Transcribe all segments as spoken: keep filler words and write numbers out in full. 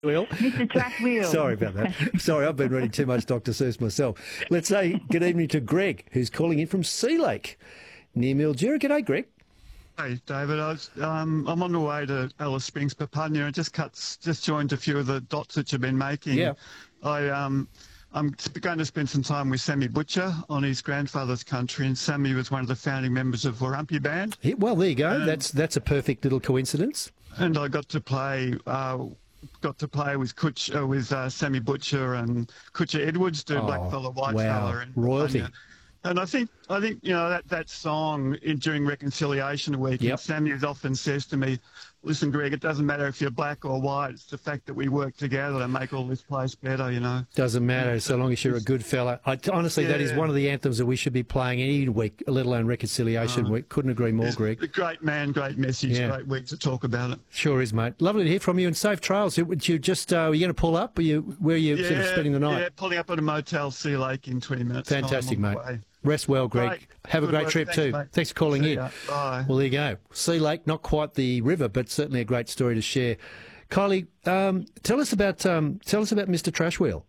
Wheel. Mister Trash Wheel. Sorry about that. Sorry, I've been reading too much Doctor Seuss myself. Let's say good evening to Greg, who's calling in from Sea Lake, near Mildura. G'day, Greg. Hey, David. I was, um, I'm on the way to Alice Springs, Papunya, and just cut, just joined a few of the dots that you've been making. Yeah. I, um, I'm going to spend some time with Sammy Butcher on his grandfather's country, and Sammy was one of the founding members of Warumpi Band. Yeah, well, there you go. And, that's that's a perfect little coincidence. And I got to play. Uh, Got to play with Kutch, uh, with uh, Sammy Butcher and Kutcher Edwards, do Oh, Blackfella, Whitefella, wow. and Royalty. Papunya. And I think, I think you know, that, that song in, during Reconciliation Week, Yep. Sammy often says to me, listen, Greg, it doesn't matter if you're black or white. It's the fact that we work together to make all this place better, you know. Doesn't matter so long as you're a good fella. I, honestly, that is Yeah. one of the anthems that we should be playing any week, let alone Reconciliation Week. Couldn't agree more, It's Greg. a great man, great message, Yeah. great week to talk about it. Sure is, mate. Lovely to hear from you, and safe trails. Would you just, uh, are you going to pull up? Are you, where are you sort of spending the night? Yeah, pulling up at a Motel Sea Lake in twenty minutes. time Fantastic, on the mate. way. Rest well, Greg. Right. Have a Good great work. trip Thanks, too. mate. Thanks for calling See in. ya. Bye. Well, there you go. Sea Lake, not quite the river, but certainly a great story to share. Kylie, um, tell us about um, tell us about Mister Trash Wheel.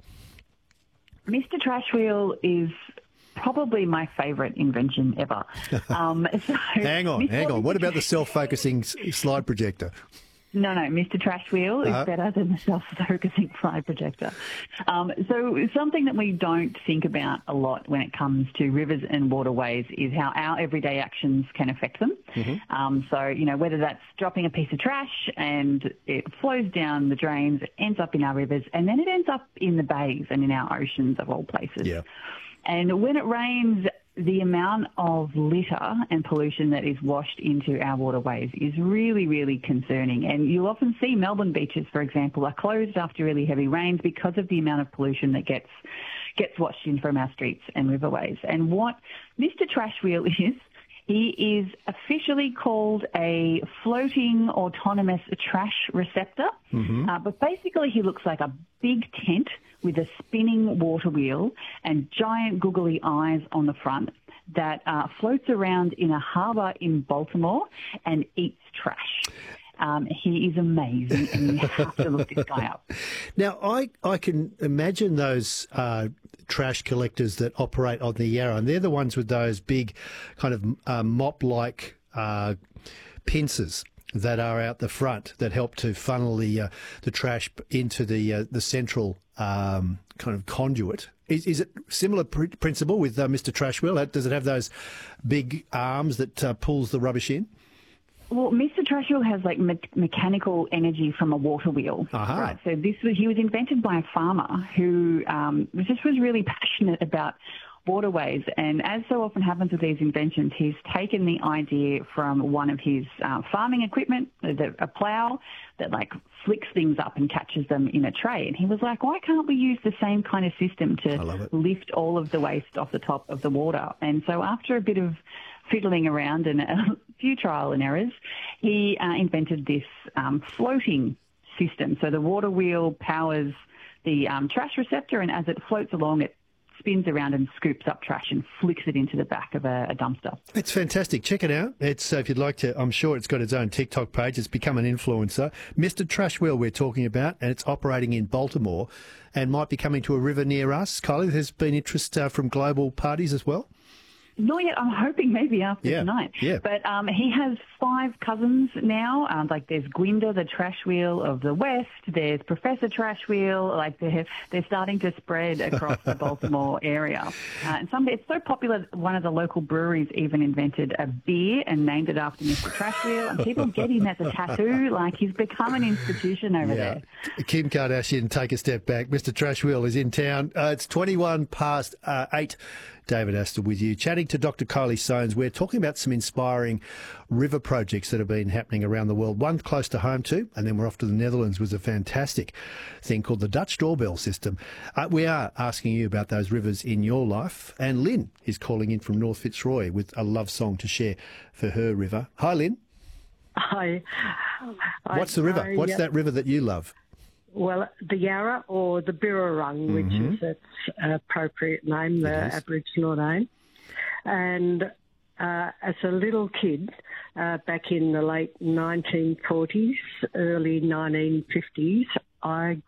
Mister Trash Wheel is probably my favourite invention ever. Um, so Hang on, Mister hang on. What Mister about the self-focusing s- slide projector? No, no, Mister Trash Wheel is Uh-huh. better than the self-focusing slide projector. Um, so something that we don't think about a lot when it comes to rivers and waterways is how our everyday actions can affect them. Mm-hmm. Um, so, you know, whether that's dropping a piece of trash and it flows down the drains, it ends up in our rivers, and then it ends up in the bays and in our oceans of all places. Yeah. And when it rains, the amount of litter and pollution that is washed into our waterways is really, really concerning. And you'll often see Melbourne beaches, for example, are closed after really heavy rains because of the amount of pollution that gets gets washed in from our streets and riverways. And what Mister Trash Wheel is, he is officially called a floating autonomous trash receptor. Mm-hmm. Uh, but basically he looks like a big tent with a spinning water wheel and giant googly eyes on the front that uh, floats around in a harbour in Baltimore and eats trash. Um, he is amazing, and you have to look this guy up. Now, I, I can imagine those uh, trash collectors that operate on the Yarra, and they're the ones with those big kind of uh, mop-like uh, pincers that are out the front that help to funnel the uh, the trash into the uh, the central um, kind of conduit. Is, is it similar pr- principle with uh, Mister Trash Wheel? Does it have those big arms that uh, pulls the rubbish in? Well, Mister Trash Wheel has like me- mechanical energy from a water wheel, Uh-huh. right? So this was he was invented by a farmer who um, was just was really passionate about waterways, and as so often happens with these inventions, he's taken the idea from one of his uh, farming equipment, the, a plough that like flicks things up and catches them in a tray, and he was like, why can't we use the same kind of system I love to it. lift all of the waste off the top of the water? And so after a bit of fiddling around and a few trial and errors, he uh, invented this um, floating system. So the water wheel powers the um, trash receptor, and as it floats along, it spins around and scoops up trash and flicks it into the back of a, a dumpster. It's fantastic. Check it out. It's uh, if you'd like to. I'm sure it's got its own TikTok page. It's become an influencer. Mister Trash Wheel we're talking about, and it's operating in Baltimore, and might be coming to a river near us. Kylie, there's been interest uh, from global parties as well. Not yet. I'm hoping maybe after Yeah, tonight. yeah. But um, he has five cousins now. Um, like there's Gwynder, the Trash Wheel of the West. There's Professor Trash Wheel. Like they're they're starting to spread across the Baltimore area. Uh, and some it's so popular. One of the local breweries even invented a beer and named it after Mister Trash Wheel. And people get him as a tattoo. Like he's become an institution over there. Kim Kardashian, take a step back. Mister Trash Wheel is in town. Uh, it's twenty-one past uh, eight. David Astor with you, chatting to Doctor Kylie Soanes. We're talking about some inspiring river projects that have been happening around the world. One close to home too, and then we're off to the Netherlands with a fantastic thing called the Dutch doorbell system. Uh, we are asking you about those rivers in your life, and Lynn is calling in from North Fitzroy with a love song to share for her river. Hi, Lynn. Hi. What's the river? I, What's uh, that river that you love? Well, the Yarra or the Birrarung, which Mhm. is its appropriate name, the It is. Aboriginal name. And uh, as a little kid, uh, back in the late nineteen forties, early nineteen fifties, I